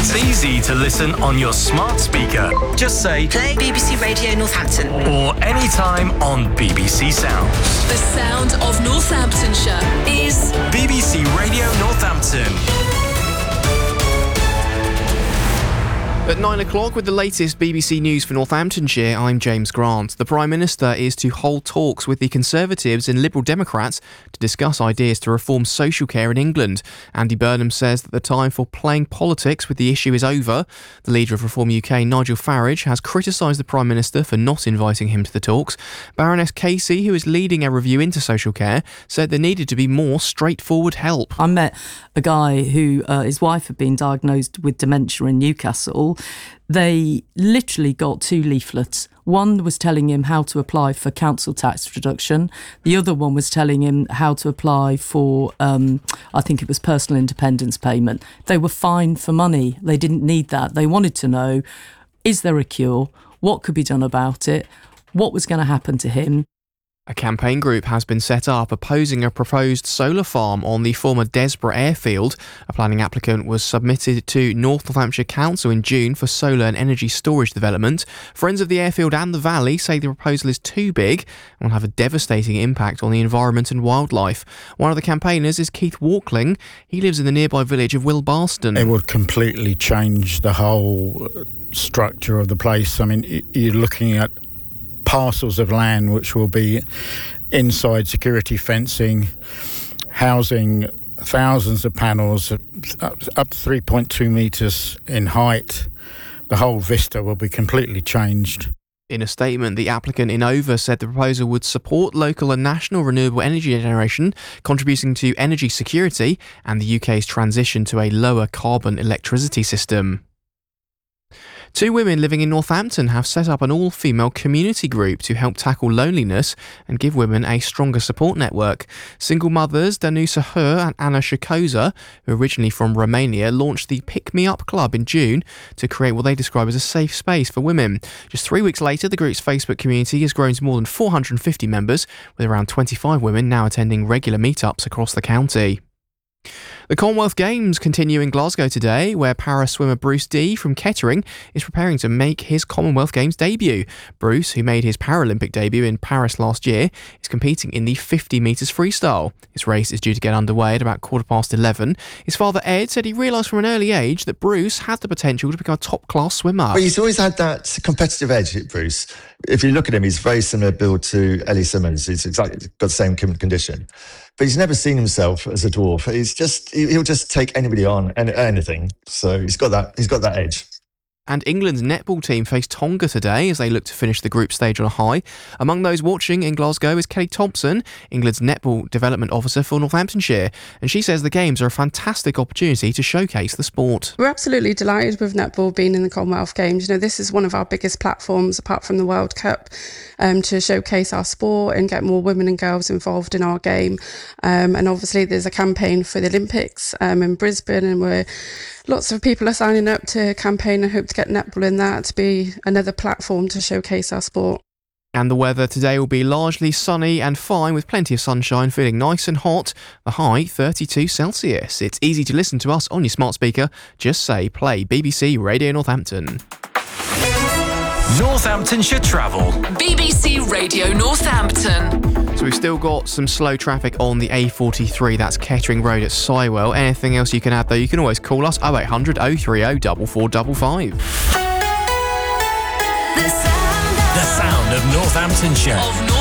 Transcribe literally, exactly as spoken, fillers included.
It's easy to listen on your smart speaker. Just say play B B C Radio Northampton. Or anytime on B B C Sounds. The sound of Northamptonshire is B B C Radio Northampton. At nine o'clock with the latest B B C News for Northamptonshire, I'm James Grant. The Prime Minister is to hold talks with the Conservatives and Liberal Democrats to discuss ideas to reform social care in England. Andy Burnham says that the time for playing politics with the issue is over. The leader of Reform U K, Nigel Farage, has criticised the Prime Minister for not inviting him to the talks. Baroness Casey, who is leading a review into social care, said there needed to be more straightforward help. I met a guy who, uh, his wife had been diagnosed with dementia in Newcastle. They literally got two leaflets. One was telling him how to apply for council tax reduction. The other one was telling him how to apply for, um, I think it was personal independence payment. They were fine for money. They didn't need that. They wanted to know, is there a cure? What could be done about it? What was going to happen to him? A campaign group has been set up opposing a proposed solar farm on the former Desborough airfield. A planning applicant was submitted to North Northamptonshire Council in June for solar and energy storage development. Friends of the airfield and the valley say the proposal is too big and will have a devastating impact on the environment and wildlife. One of the campaigners is Keith Walkling. He lives in the nearby village of Wilbarston. It would completely change the whole structure of the place. I mean, you're looking at parcels of land which will be inside security fencing, housing thousands of panels up, up to three point two metres in height. The whole vista will be completely changed. In a statement, the applicant Innova said the proposal would support local and national renewable energy generation, contributing to energy security and the U K's transition to a lower carbon electricity system. Two women living in Northampton have set up an all-female community group to help tackle loneliness and give women a stronger support network. Single mothers Danusa Hur and Anna Shakoza, who are originally from Romania, launched the Pick Me Up Club in June to create what they describe as a safe space for women. Just three weeks later, the group's Facebook community has grown to more than four hundred fifty members, with around twenty-five women now attending regular meetups across the county. The Commonwealth Games continue in Glasgow today, where para swimmer Bruce Dee from Kettering is preparing to make his Commonwealth Games debut. Bruce, who made his Paralympic debut in Paris last year, is competing in the fifty metres freestyle. His race is due to get underway at about quarter past eleven. His father Ed said he realised from an early age that Bruce had the potential to become a top-class swimmer. Well, he's always had that competitive edge, Bruce. If you look at him, he's very similar build to Ellie Simmons. He's exactly got the same condition. But he's never seen himself as a dwarf. He's just he'll just take anybody on and anything. So he's got that he's got that edge. And England's netball team face Tonga today as they look to finish the group stage on a high. Among those watching in Glasgow is Kelly Thompson, England's netball development officer for Northamptonshire. And she says the games are a fantastic opportunity to showcase the sport. We're absolutely delighted with netball being in the Commonwealth Games. You know, this is one of our biggest platforms apart from the World Cup um, to showcase our sport and get more women and girls involved in our game. Um, and obviously there's a campaign for the Olympics um, in Brisbane, and we're lots of people are signing up to campaign and hope to get netball in that to be another platform to showcase our sport. And the weather today will be largely sunny and fine with plenty of sunshine, feeling nice and hot. The high thirty-two Celsius. It's easy to listen to us on your smart speaker. Just say play B B C Radio Northampton. Northamptonshire Travel. B B C Radio Northampton. So we've still got some slow traffic on the A forty-three, that's Kettering Road at Sywell. Anything else you can add though, you can always call us oh eight hundred oh three oh four four five five. The sound of Northamptonshire. Of North-